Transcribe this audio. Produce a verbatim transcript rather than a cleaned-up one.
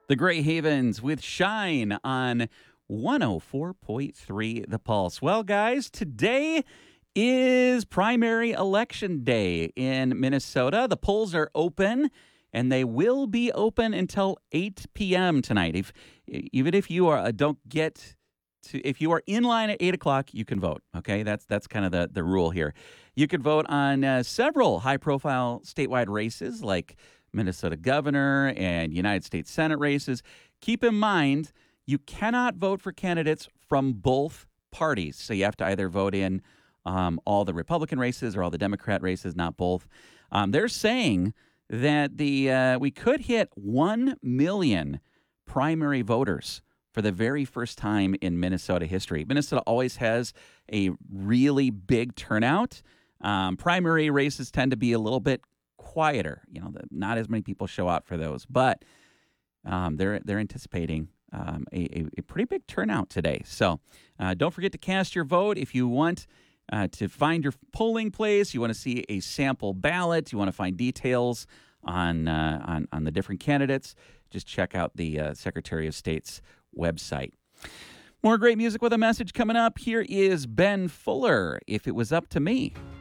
The Grey Havens with Shine on one oh four point three The Pulse. Well, guys, today is primary election day in Minnesota. The polls are open, and they will be open until eight p.m. tonight. If even if you are uh, don't get to, if you are in line at eight o'clock, you can vote. Okay, that's that's kind of the the rule here. You can vote on uh, several high-profile statewide races like Minnesota governor and United States Senate races. Keep in mind, you cannot vote for candidates from both parties. So you have to either vote in um, all the Republican races or all the Democrat races, not both. Um, they're saying that the uh, we could hit one million primary voters for the very first time in Minnesota history. Minnesota always has a really big turnout. Um, primary races tend to be a little bit quieter. You know, the, not as many people show out for those, but um, they're they're anticipating um, a, a, a pretty big turnout today. So uh, don't forget to cast your vote if you want uh, to find your polling place. You want to see a sample ballot. You want to find details on uh, on on the different candidates. Just check out the uh, Secretary of State's website. More great music with a message coming up. Here is Ben Fuller, If It Was Up to Me.